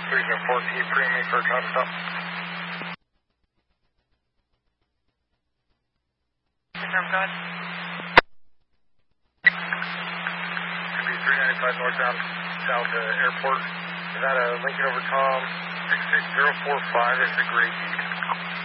Region 4, keep premium for time stop. Confirm, go ahead. Could be 395 northbound south to airport. Is that a Lincoln over Tom 66045? It's a great.